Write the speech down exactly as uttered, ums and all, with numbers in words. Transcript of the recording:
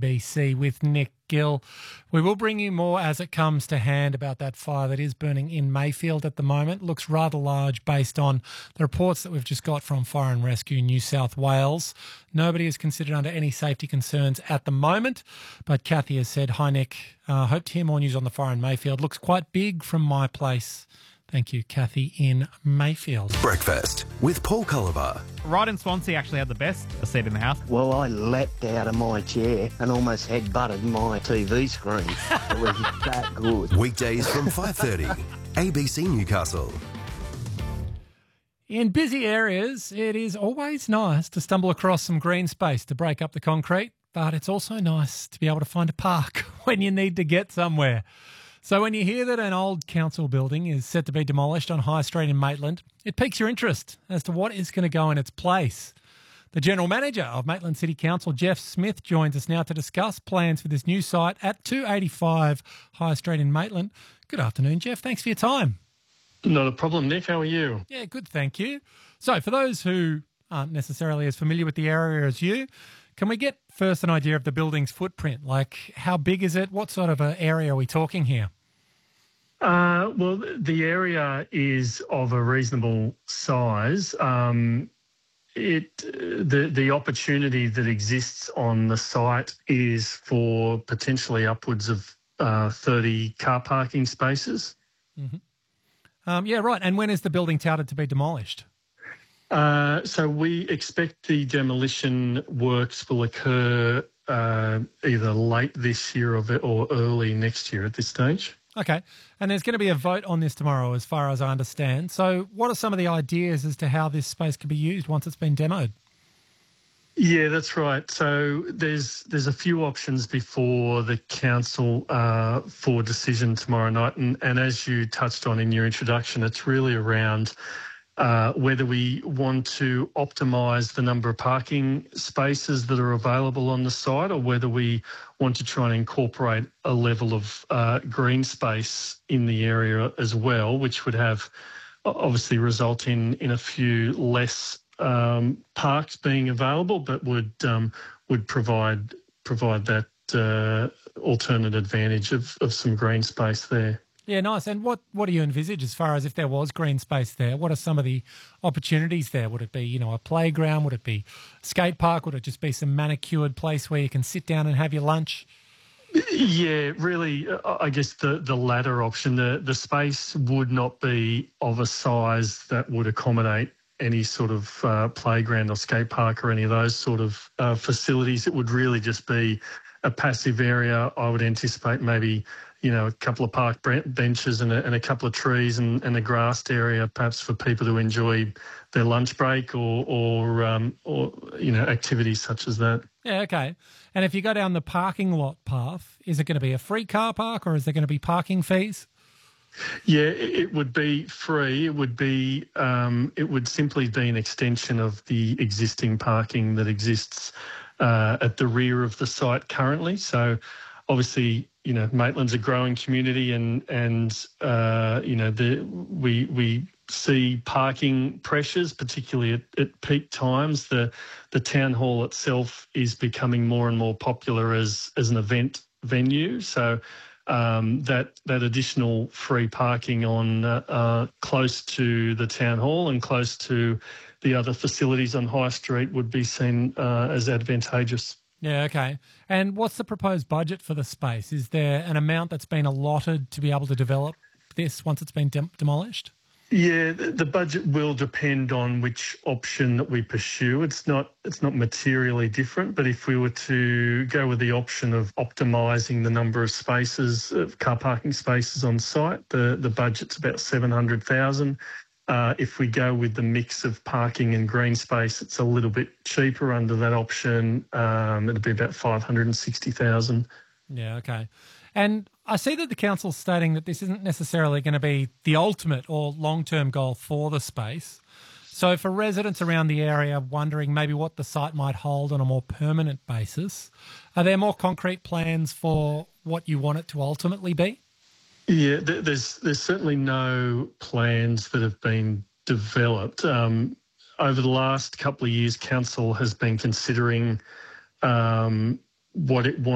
B C with Nick Gill. We will bring you more as it comes to hand about that fire that is burning in Mayfield at the moment. Looks rather large based on the reports that we've just got from Fire and Rescue New South Wales. Nobody is considered under any safety concerns at the moment, but Kathy has said, "Hi Nick, uh, hope to hear more news on the fire in Mayfield. Looks quite big from my place." Thank you, Kathy in Mayfield. Breakfast with Paul Culliver. Ryden Swansea actually had the best seat in the house. Well, I leapt out of my chair and almost head-butted my T V screen. It was that good. Weekdays from five thirty, A B C Newcastle. In busy areas, it is always nice to stumble across some green space to break up the concrete, but it's also nice to be able to find a park when you need to get somewhere. So when you hear that an old council building is set to be demolished on High Street in Maitland, it piques your interest as to what is going to go in its place. The General Manager of Maitland City Council, Jeff Smith, joins us now to discuss plans for this new site at two eighty-five High Street in Maitland. Good afternoon, Jeff. Thanks for your time. Not a problem, Nick. How are you? Yeah, good, thank you. So for those who aren't necessarily as familiar with the area as you, can we get first an idea of the building's footprint? Like, how big is it? What sort of an area are we talking here? Uh, well, the area is of a reasonable size. Um, it the the opportunity that exists on the site is for potentially upwards of uh, thirty car parking spaces. Mm-hmm. Um, yeah, right. And when is the building touted to be demolished? Uh, so we expect the demolition works will occur uh, either late this year or, or early next year at this stage. Okay. And there's going to be a vote on this tomorrow, as far as I understand. So what are some of the ideas as to how this space can be used once it's been demoed? Yeah, that's right. So there's there's a few options before the council uh, for decision tomorrow night. And, and as you touched on in your introduction, it's really around Uh, whether we want to optimise the number of parking spaces that are available on the site, or whether we want to try and incorporate a level of uh, green space in the area as well, which would have obviously result in in a few less um, parks being available, but would um, would provide provide that uh, alternate advantage of, of some green space there. Yeah, nice. And what, what do you envisage as far as if there was green space there? What are some of the opportunities there? Would it be, you know, a playground? Would it be a skate park? Would it just be some manicured place where you can sit down and have your lunch? Yeah, really, I guess the, the latter option. The, the space would not be of a size that would accommodate any sort of uh, playground or skate park or any of those sort of uh, facilities. It would really just be a passive area. I would anticipate maybe, you know, a couple of park benches and a, and a couple of trees and, and a grassed area, perhaps for people to enjoy their lunch break or, or, um, or, you know, activities such as that. Yeah, okay. And if you go down the parking lot path, is it going to be a free car park or is there going to be parking fees? Yeah, it would be free. It would be, um, it would simply be an extension of the existing parking that exists uh, at the rear of the site currently. So obviously, you know, Maitland's a growing community, and and uh, you know, the we we see parking pressures, particularly at, at peak times. The the town hall itself is becoming more and more popular as as an event venue. So um, that that additional free parking on uh, uh, close to the town hall and close to the other facilities on High Street would be seen uh, as advantageous. Yeah, okay. And what's the proposed budget for the space? Is there an amount that's been allotted to be able to develop this once it's been dem- demolished? Yeah, the, the budget will depend on which option that we pursue. It's not it's not materially different, but if we were to go with the option of optimising the number of spaces, of car parking spaces on site, the, the budget's about seven hundred thousand dollars. Uh, if we go with the mix of parking and green space, it's a little bit cheaper under that option. Um, it'd be about five hundred sixty thousand dollars. Yeah, okay. And I see that the council's stating that this isn't necessarily going to be the ultimate or long-term goal for the space. So for residents around the area wondering maybe what the site might hold on a more permanent basis, are there more concrete plans for what you want it to ultimately be? Yeah, there's there's certainly no plans that have been developed. Um, over the last couple of years, council has been considering um, what it wants